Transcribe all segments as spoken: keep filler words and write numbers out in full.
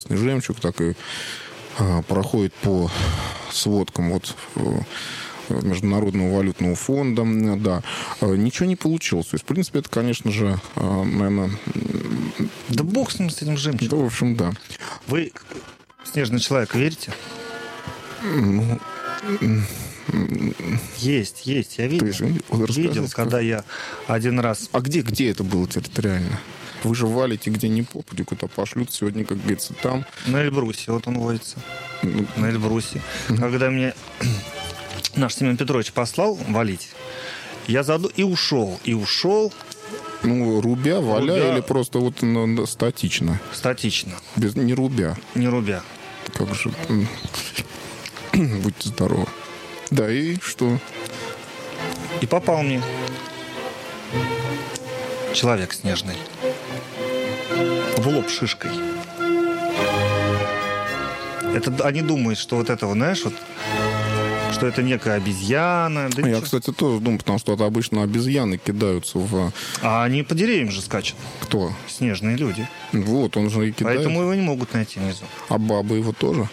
жемчуг, так и а, проходит по сводкам вот Международного валютного фонда, да, ничего не получилось. То есть, в принципе, это, конечно же, наверное... Да бог с ним, с этим жемчугом. Да, в общем, да. Вы в снежный человек верите? Ну... Есть, есть, я видел. Есть, вот видел, когда как... я один раз... А где, где это было территориально? Вы же валите где ни попади, куда пошлют. Сегодня, как говорится, там... На Эльбрусе, вот он водится. Ну... На Эльбрусе. Mm-hmm. Когда мне наш Семен Петрович послал валить, я заду... и ушел, и ушел. Ну, рубя, валя рубя... или просто вот ну, статично? Статично. Без... Не рубя. Не рубя. Как же... Будьте здоровы. Да, и что? И попал мне человек снежный. В лоб шишкой. Это они думают, что вот это, знаешь, вот, что это некая обезьяна. Да Я, ничего. Кстати, тоже думаю, потому что обычно обезьяны кидаются в... А они по деревьям же скачут. Кто? Снежные люди. Вот, он же и кидает. Поэтому его не могут найти внизу. А бабы его тоже?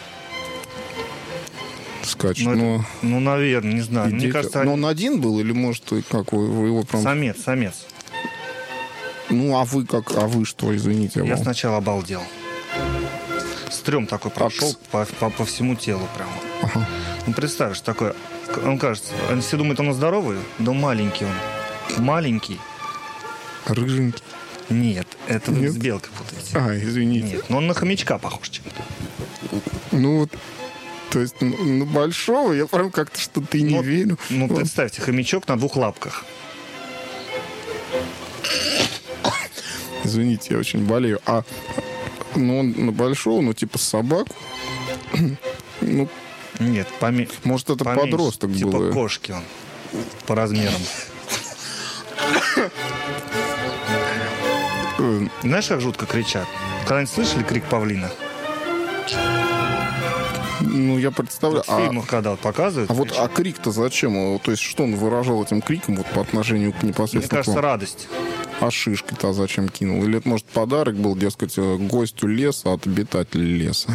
Скачет, ну, но... это, ну, наверное, не знаю. Мне кажется, но они... он один был, или, может, как вы, вы его прям... Самец, самец. Ну, а вы как... А вы что, извините? Я вам... сначала обалдел. Стрём такой прошел по, по, по всему телу прямо. Ага. Ну, представь, такое... Он кажется... Они все думают, он здоровый, но маленький он. Маленький. Рыженький? Нет, это вы Нет? с белкой путаете. А, извините. Нет, но он на хомячка похож чем-то. Ну, вот... То есть, ну, большого я прям как-то что-то и не ну, верю. Ну, вот. Представьте, хомячок на двух лапках. Извините, я очень болею. А, ну, он на большого, ну, типа собаку. Ну, нет, поме... может, это поменьше, подросток типа был. Типа кошки он по размерам. Знаешь, как жутко кричат? Когда-нибудь слышали крик павлина? Ну, я представляю. Вот в фильмах, а, когда вот показывают. А вот а крик-то зачем? То есть, что он выражал этим криком вот по отношению к непосредственно... Мне кажется, радость. А шишки-то зачем кинул? Или это, может, подарок был, дескать, гостю леса от обитателей леса?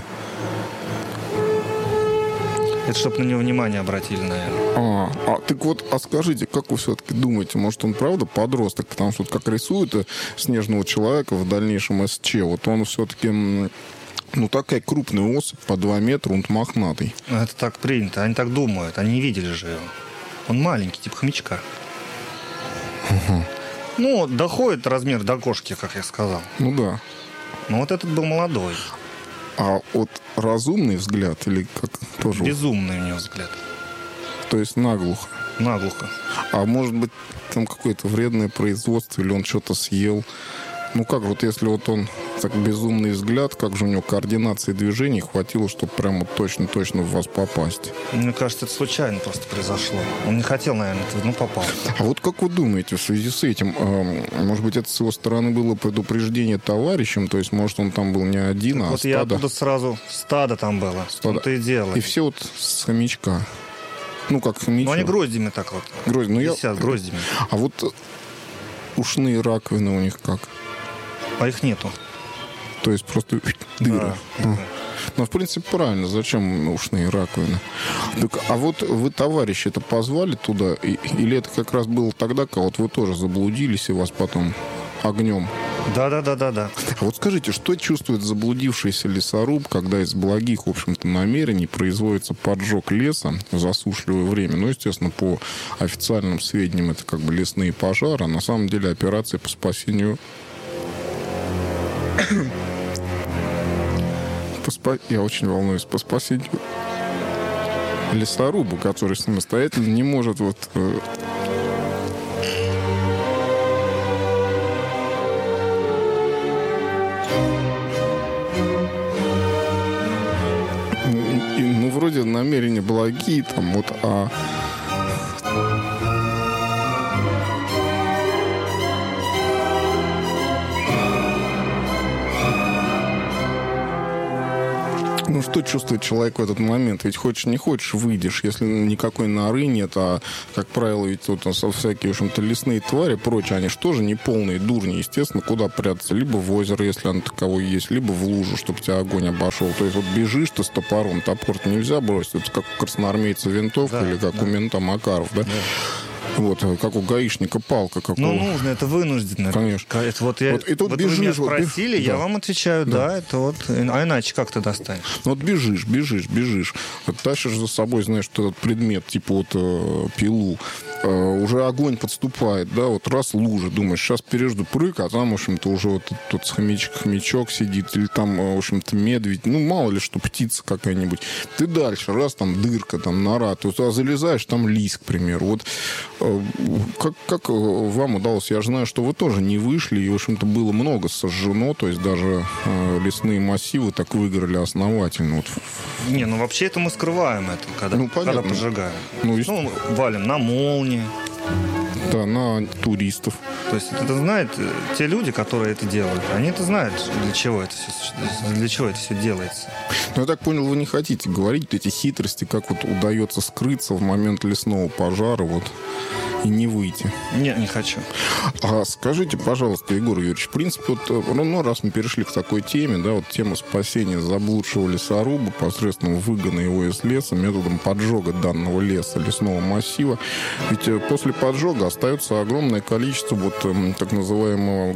Это чтобы на него внимание обратили, наверное. А, а так вот, а скажите, как вы все-таки думаете, может, он правда подросток? Потому что вот как рисуют снежного человека в дальнейшем СЧ, вот он все-таки... Ну, такая крупная особь, по два метра, он мохнатый. Это так принято, они так думают, они не видели же его. Он маленький, типа хомячка. Угу. Ну, доходит размер до кошки, как я сказал. Ну, да. Но вот этот был молодой. А вот разумный взгляд или как тоже? Безумный у него взгляд. То есть наглухо? Наглухо. А может быть, там какое-то вредное производство, или он что-то съел? Ну как, вот если вот он так безумный взгляд, как же у него координации движений хватило, чтобы прямо точно-точно в вас попасть? Мне кажется, это случайно просто произошло. Он не хотел, наверное, этого, но попал. А вот как вы думаете, в связи с этим, э, может быть, это с его стороны было предупреждение товарищам, то есть, может, он там был не один, так а вот стадо? Я оттуда сразу, стадо там было, стадо. То и дело. И все вот с хомячка. Ну, как хомячок. Ну, они гроздями так вот. Грозди. Ну, висят, я... гроздями. А вот ушные раковины у них как? А их нету. То есть просто дыры. Да, да. Ну, в принципе, правильно. Зачем ушные раковины? Так, а вот вы, товарищи, это позвали туда? И, или это как раз было тогда, когда вот вы тоже заблудились, и вас потом огнем? Да-да-да-да-да. А вот скажите, что чувствует заблудившийся лесоруб, когда из благих, в общем-то, намерений производится поджог леса в засушливое время? Ну, естественно, по официальным сведениям, это как бы лесные пожары, а на самом деле операция по спасению... Спа... Я очень волнуюсь по спасению лесорубу, который самостоятельно не может вот... Э... И, ну, вроде намерения благие, там, вот, а... Ну, что чувствует человек в этот момент? Ведь хочешь, не хочешь, выйдешь. Если никакой норы нет, а, как правило, ведь тут всякие, в общем-то, лесные твари, прочее, они же тоже не полные дурни. Естественно, куда прятаться? Либо в озеро, если оно таковое есть, либо в лужу, чтобы тебя огонь обошел. То есть вот бежишь ты с топором, топор нельзя бросить. Это как у красноармейца винтовка, да, или как да. у мента Макаров, да? Да. Вот, как у гаишника палка. Как ну, у... нужно, это вынужденно. Конечно. Это вот я, вот, и тут вот бежишь, вы меня вот, спросили, беж... я да. вам отвечаю, да. да, это вот. А иначе как ты достанешь? Ну, вот бежишь, бежишь, бежишь. Тащишь за собой, знаешь, что этот предмет, типа вот э, пилу. Э, уже огонь подступает, да, вот раз лужа. Думаешь, сейчас пережду прыг, а там, в общем-то, уже вот тут хомячок, хомячок сидит, или там, в общем-то, медведь. Ну, мало ли что, птица какая-нибудь. Ты дальше, раз там дырка, там нора. Ты туда залезаешь, там лис, к примеру. Вот э, Как, как вам удалось? Я же знаю, что вы тоже не вышли, и, в общем-то, было много сожжено, то есть даже э, лесные массивы так выгорели основательно. Вот. Не, ну вообще это мы скрываем, это, когда, ну, когда поджигаем. Ну, есть... ну, валим на молнии. Да, на туристов. То есть это знают те люди, которые это делают. Они это знают, для чего это все, для чего это все делается. Ну, я так понял, вы не хотите говорить эти хитрости, как вот удается скрыться в момент лесного пожара, вот, и не выйти. Нет, не хочу. А скажите, пожалуйста, Егор Юрьевич, в принципе, вот, ну, раз мы перешли к такой теме, да, вот тема спасения заблудшего лесоруба посредством выгона его из леса методом поджога данного леса, лесного массива. Ведь после поджога остается огромное количество вот так называемого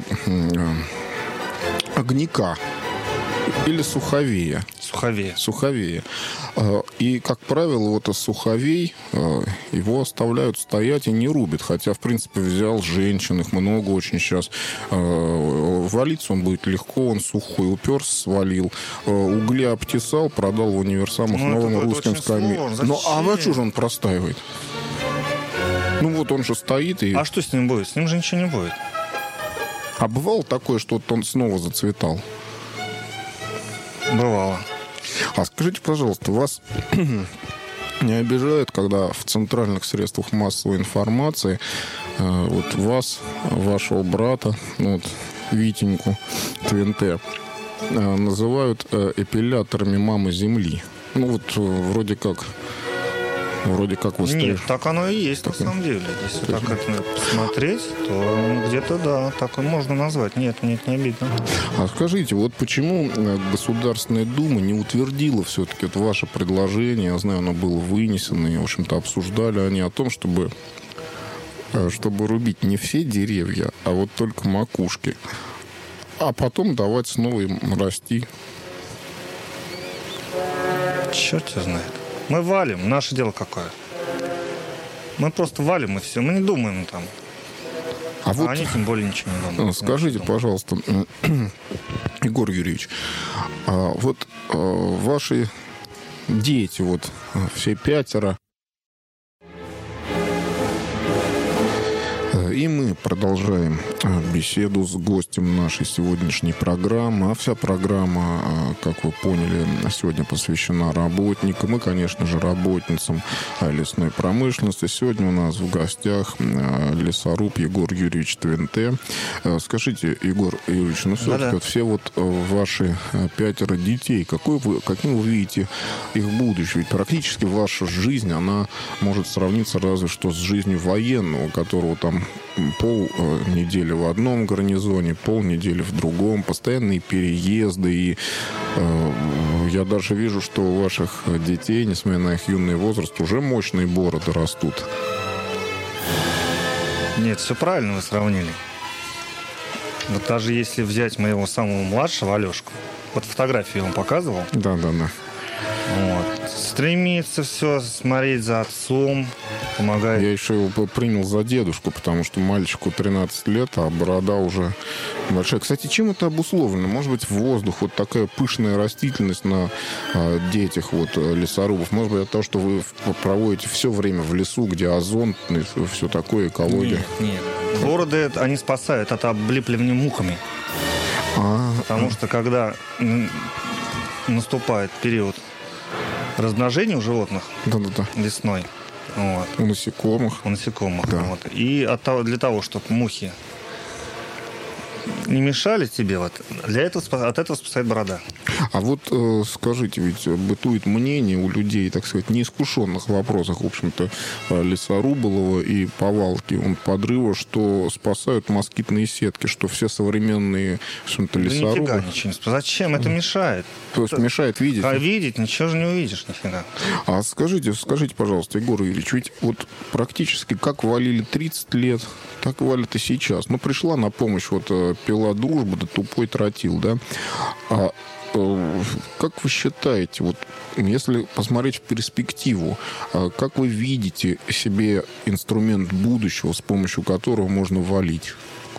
огняка или суховея. Суховея. Суховея. И, как правило, вот суховей, его оставляют стоять и не рубят. Хотя, в принципе, взял женщин, их много очень сейчас. Валиться он будет легко, он сухой, уперся, свалил. Угли обтесал, продал в универсамах ну, новым русским скамьям. Ну, а на что же он простаивает? Ну, вот он же стоит и... А что с ним будет? С ним же ничего не будет. А бывало такое, что он снова зацветал? Бывало. А скажите, пожалуйста, вас не обижает, когда в центральных средствах массовой информации э, вот вас, вашего брата, ну, вот, Витеньку ТНТ, э, называют э, эпиляторами мамы Земли? Ну, вот э, вроде как... Вроде как вы Нет, так оно и есть так, на самом деле. Если так это посмотреть, то где-то да, так можно назвать. Нет, мне это не обидно. А скажите, вот почему Государственная Дума не утвердила все-таки вот ваше предложение? Я знаю, оно было вынесено, и, в общем-то, обсуждали они о том, чтобы, чтобы рубить не все деревья, а вот только макушки. А потом давать снова им расти. Черт его знает. Мы валим. Наше дело какое? Мы просто валим и все. Мы не думаем там. А, а вот... они тем более ничего не думают. Скажите, пожалуйста, Егор Юрьевич, а вот а, ваши дети, вот все пятеро, и мы продолжаем беседу с гостем нашей сегодняшней программы. А вся программа, как вы поняли, сегодня посвящена работникам и, конечно же, работницам лесной промышленности. Сегодня у нас в гостях лесоруб Егор Юрьевич ТНТ. Скажите, Егор Юрьевич, ну все-таки Да-да. вот все вот ваши пятеро детей, какой вы, каким вы видите их будущее? Ведь практически ваша жизнь, она может сравниться разве что с жизнью военного, у которого там пол недели в одном гарнизоне, полнедели в другом, постоянные переезды. И э, я даже вижу, что у ваших детей, несмотря на их юный возраст, уже мощные бороды растут. Нет, все правильно вы сравнили. Вот даже если взять моего самого младшего, Алешку, вот фотографию я вам показывал. Да, да, да. Вот. Стремится все смотреть за отцом, помогает. Я еще его принял за дедушку, потому что мальчику тринадцать лет, а борода уже большая. Кстати, чем это обусловлено? Может быть, воздух, вот такая пышная растительность на э, детях вот, лесорубов. Может быть, от того, что вы проводите все время в лесу, где озон, все такое, экология. Нет, нет. Бороды, они спасают от облипливания мухами. А-а-а. Потому что когда наступает период размножения у животных Да-да-да. лесной, вот. У насекомых. У насекомых. Да. Вот. И от того, для того, чтобы мухи не мешали тебе, вот, для этого, от этого спасает борода. А вот э, скажите, ведь бытует мнение у людей, так сказать, неискушенных в вопросах, в общем-то, лесоруболова и повалки, подрыва, что спасают москитные сетки, что все современные, в общем-то, лесорубы... Да нифига ничего не спасает. Зачем? Это мешает. То есть это... мешает видеть? А видеть ничего же не увидишь, нифига. А скажите, скажите, пожалуйста, Егор Юрьевич, ведь вот практически как валили тридцать лет, так валят и сейчас. Ну, пришла на помощь вот пила дружба, да тупой тротил, да? А э, как вы считаете, вот если посмотреть в перспективу, э, как вы видите себе инструмент будущего, с помощью которого можно валить?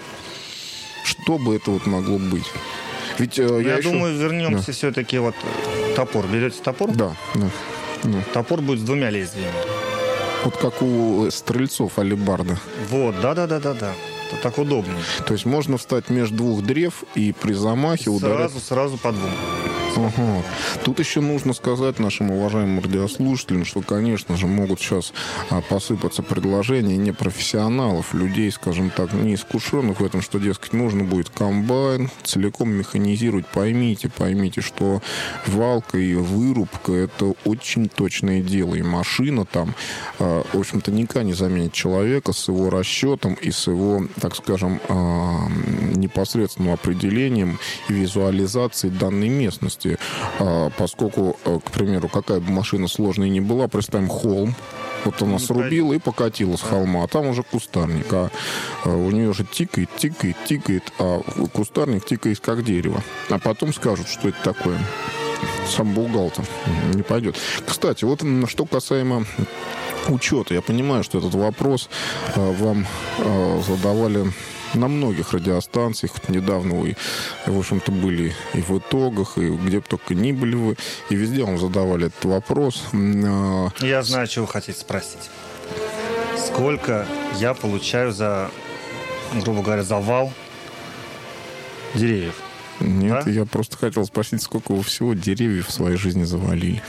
Что бы это вот могло быть? Ведь, э, я я еще... думаю, вернемся да. все-таки вот топор. Берете топор? Да, да, да. Топор будет с двумя лезвиями. Вот как у стрельцов алебарда. Вот, да-да-да-да-да. Это так удобнее. То есть можно встать между двух древ и при замахе ударить... Сразу, сразу по двум. Ага. Тут еще нужно сказать нашим уважаемым радиослушателям, что, конечно же, могут сейчас а, посыпаться предложения непрофессионалов, людей, скажем так, неискушенных в этом, что, дескать, нужно будет комбайн целиком механизировать. Поймите, поймите, что валка и вырубка — это очень точное дело. И машина там, а, в общем-то, никак не заменит человека с его расчетом и с его, так скажем, а, непосредственным определением и визуализацией данной местности. Поскольку, к примеру, какая бы машина сложная ни была, представим холм, вот она срубила и покатила с холма, а там уже кустарник, а у нее же тикает, тикает, тикает, а кустарник тикает как дерево. А потом скажут, что это такое. Сам бухгалтер не пойдет. Кстати, вот что касаемо учета, я понимаю, что этот вопрос вам задавали на многих радиостанциях. Недавно вы, в общем-то, были и в итогах, и где бы только ни были вы, и везде вам задавали этот вопрос. Я знаю, что вы хотите спросить. Сколько я получаю за, грубо говоря, за вал деревьев? Нет, да? Я просто хотел спросить, сколько вы всего деревьев в своей жизни завалили.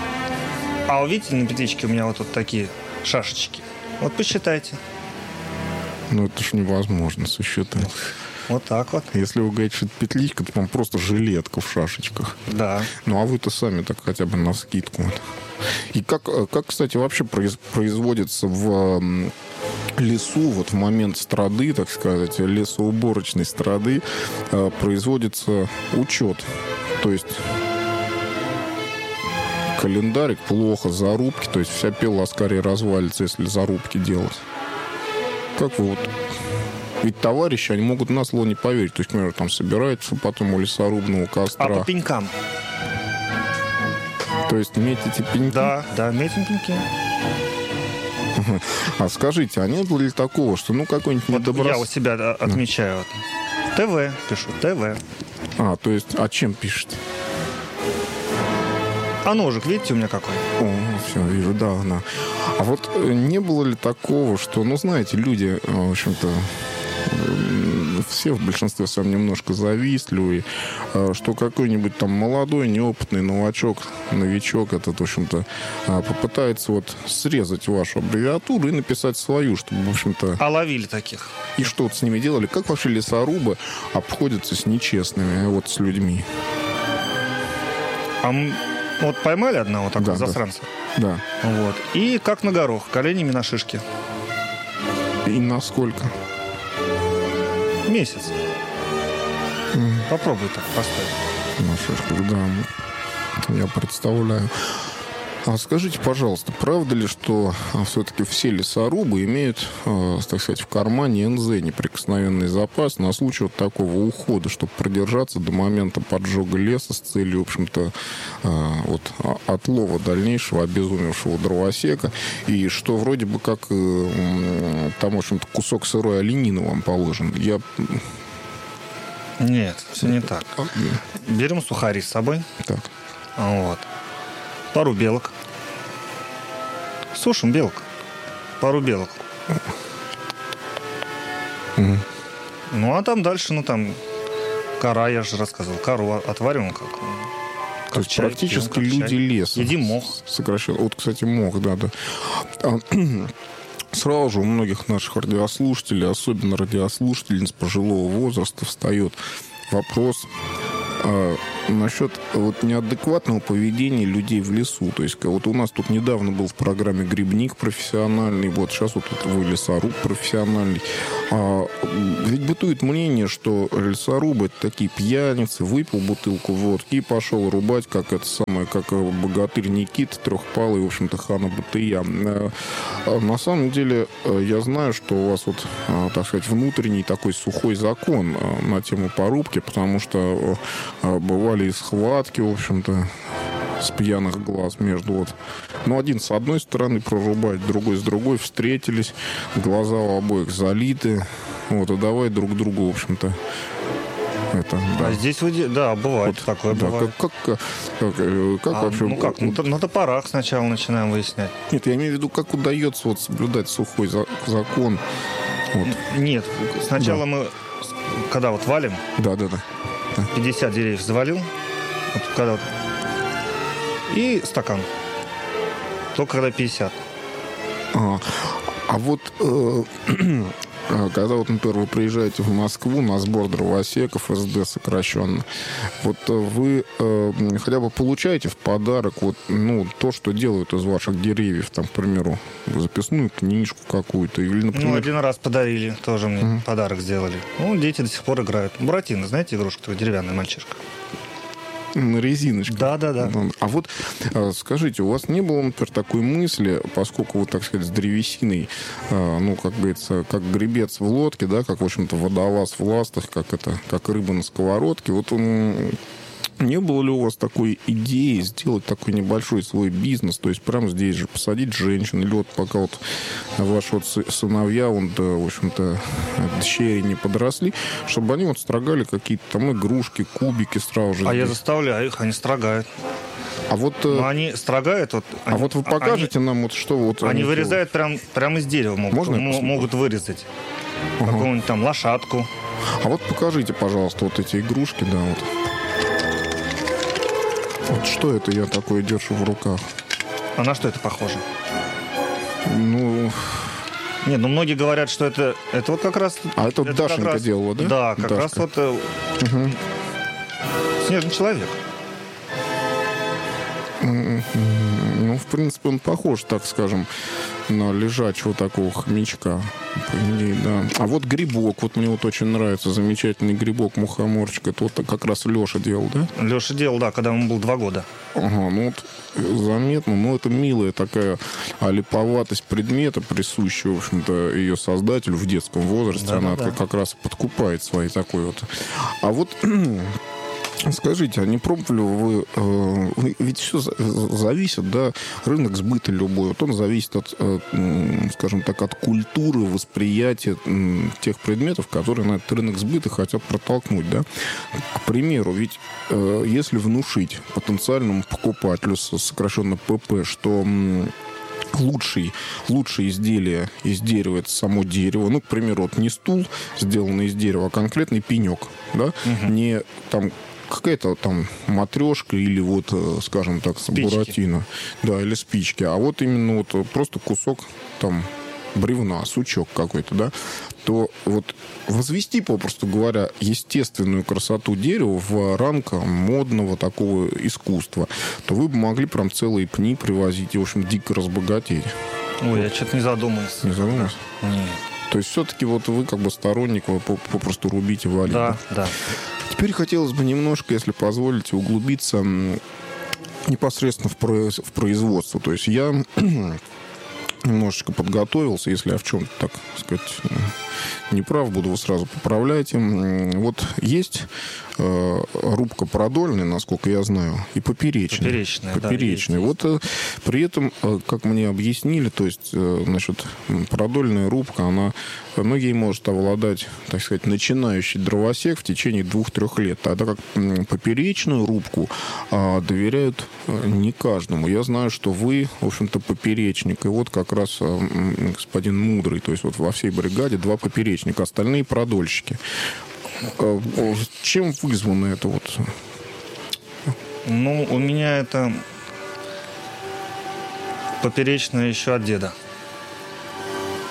А вы видите, на петличке у меня вот тут такие шашечки. Вот посчитайте. Ну, это ж невозможно сосчитать. Вот так вот. Если вы говорите, что это петличка, то там просто жилетка в шашечках. Да. Ну, а вы-то сами так хотя бы навскидку. И как, как, кстати, вообще производится в лесу, вот в момент страды, так сказать, лесоуборочной страды, производится учет. То есть календарик плохо, зарубки, то есть вся пила скорее развалится, если зарубки делать. Как вы вот... Ведь товарищи, они могут на слово не поверить. То есть, например, там собираются потом у лесорубного костра. А по пенькам? То есть метите пеньки? Да, да, метим пеньки. А скажите, а не было ли такого, что ну какой-нибудь вот недоброс... я у себя отмечаю. Да. ТВ пишу, ТВ. А, то есть, а чем пишете? А ножик, видите, у меня какой? О, все, вижу, да, да. А вот не было ли такого, что, ну, знаете, люди, в общем-то, все в большинстве своем немножко завистливые, что какой-нибудь там молодой, неопытный новачок, новичок этот, в общем-то, попытается вот срезать вашу аббревиатуру и написать свою, чтобы, в общем-то... А ловили таких? И что вот с ними делали? Как вообще лесорубы обходятся с нечестными, вот с людьми? А вот поймали одного такого да, засранца? Да. Вот. И как на горох, коленями на шишке. И насколько? Месяц. Mm. Попробуй так поставить. На шишках, да. Я представляю. А скажите, пожалуйста, правда ли, что а, все-таки все лесорубы имеют, э, так сказать, в кармане эн зэ, неприкосновенный запас, на случай вот такого ухода, чтобы продержаться до момента поджога леса с целью, в общем-то, э, вот, отлова дальнейшего обезумевшего дровосека, и что вроде бы как э, там, в общем-то, кусок сырой оленины вам положен? Я... Нет, все не так. Берем сухари с собой. Так. Вот. Пару белок. Сушим белок. Пару белок. Mm. Ну, а там дальше, ну, там, кора, я же рассказывал, кору отварим как... То есть чай, практически пьем, люди чай. Леса. Едим мох. Сокращенно. Вот, кстати, мох, да, да. сразу же у многих наших радиослушателей, особенно радиослушательниц пожилого возраста, встает вопрос а, насчет вот неадекватного поведения людей в лесу. То есть вот у нас тут недавно был в программе грибник профессиональный, вот сейчас вот вы лесоруб профессиональный. А, ведь бытует мнение, что лесорубы — это такие пьяницы, выпил бутылку водки и пошел рубать, как это самое, как богатырь Никита трехпалый, в общем-то, хана Батыя. А, а, на самом деле я знаю, что у вас вот, а, так сказать, внутренний такой сухой закон а, на тему порубки, потому что а, бывали и схватки, в общем-то, с пьяных глаз между вот... Ну, один с одной стороны прорубать, другой с другой, встретились, глаза у обоих залиты, вот, и давай друг другу, в общем-то, это, да. А здесь, вы, да, бывает вот, такое, да, бывает. Как, как, как, как а, вообще... Ну, как, вот, на топорах сначала начинаем выяснять. Нет, я имею в виду, как удается вот соблюдать сухой за, закон. Вот. Нет, сначала да. мы, когда вот валим... Да, да, да. пятьдесят деревьев завалил, вот когда вот, и стакан. Только когда пятьдесят. А, а вот э, когда, вот, например, вы приезжаете в Москву на сбор дровосеков, эс дэ сокращенно, вот вы э, хотя бы получаете в подарок вот, ну, то, что делают из ваших деревьев, там, к примеру, записную книжку какую-то? Или, например... Ну, один раз подарили, тоже мне uh-huh. подарок сделали. Ну, дети до сих пор играют. Буратино, знаете, игрушка такой, деревянный мальчишка? На резиночке. Да, да, да. А вот скажите, у вас не было, например, такой мысли, поскольку вы, так сказать, с древесиной, ну, как говорится, как гребец в лодке, да, как, в общем-то, водолаз в ластах, как это, как рыба на сковородке, вот он... Не было ли у вас такой идеи сделать такой небольшой свой бизнес, то есть прямо здесь же посадить женщин, или вот пока вот ваши вот сыновья, он, да, в общем-то, дщери не подросли, чтобы они вот строгали какие-то там игрушки, кубики сразу же. А здесь. Я заставляю их, они строгают. А вот, Но они строгают. Вот, а они, вот вы покажете они, нам, вот что вот... Они, они вырезают прям, прям из дерева, могут, Можно м- могут вырезать. Ага. Какую-нибудь там лошадку. А вот покажите, пожалуйста, вот эти игрушки, да, вот. Вот что это я такое держу в руках? А на что это похоже? Ну... Нет, ну многие говорят, что это, это вот как раз... А это, это Дашенька раз, делала, да? Да, как Дашка. раз вот угу. снежный человек. Ну, в принципе, он похож, так скажем, на лежачего такого хомячка. По идее, да. А вот грибок, вот мне вот очень нравится, замечательный грибок, мухоморчик. Это вот как раз Леша делал, да? Леша делал, да, когда ему было два года. Ага, ну вот заметно, но это милая такая липоватость предмета, присущая, в общем-то, ее создателю в детском возрасте. Да, она да. как раз подкупает своей такой вот. А вот... Скажите, а не пробовали вы, э, ведь все зависит, да, рынок сбыта любой, вот он зависит от, э, скажем так, от культуры восприятия э, тех предметов, которые на этот рынок сбыта хотят протолкнуть, да. К примеру, ведь э, если внушить потенциальному покупателю, сокращенно пэ пэ, что... Э, Лучший, лучшее изделие из дерева — это само дерево. Ну, к примеру, вот не стул, сделанный из дерева, а конкретный пенек, да? Угу. Не там какая-то там матрешка или вот, скажем так, буратино. Да, или спички. А вот именно вот просто кусок там бревна, сучок какой-то, да, то вот возвести, попросту говоря, естественную красоту дерева в рамка модного такого искусства, то вы бы могли прям целые пни привозить и, в общем, дико разбогатеть. Ой, вот. Я что-то не задумался. Не задумался? Нет. То есть все-таки вот вы как бы сторонник, вы попросту рубите, валите. Да, да. Теперь хотелось бы немножко, если позволите, углубиться непосредственно в производство. То есть я... немножечко подготовился, если я в чем-то, так сказать, не прав, буду, вы сразу поправляйте. Вот есть э, рубка продольная, насколько я знаю, и поперечная. Поперечная, поперечная. Да, вот э, при этом, э, как мне объяснили, то есть, э, значит, продольная рубка, она, ну, ей может обладать, так сказать, начинающий дровосек в течение двух-трех лет, тогда как э, поперечную рубку э, доверяют э, не каждому. Я знаю, что вы, в общем-то, поперечник, и вот как раз э, господин Мудрый, то есть вот во всей бригаде два поперечника, остальные продольщики. Чем вызвано это вот? Ну, у меня это поперечное еще от деда.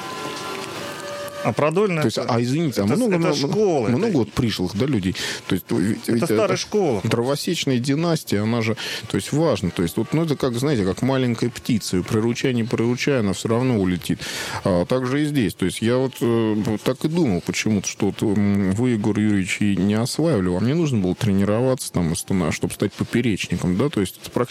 А продольная... То есть, а извините, это, а много, это школа, много это... вот пришлых, да, людей. То есть, ведь, это ведь старая это школа. Дровосечная династия, она же, то есть, важно. То есть, вот, ну, это как, знаете, как маленькая птица. Приручай, не приручай, она все равно улетит. А также и здесь. То есть, я вот э, так и думал почему-то, что вот, э, вы, Егор Юрьевич, и не осваивали. Вам не нужно было тренироваться, там, чтобы стать поперечником, да, то есть, это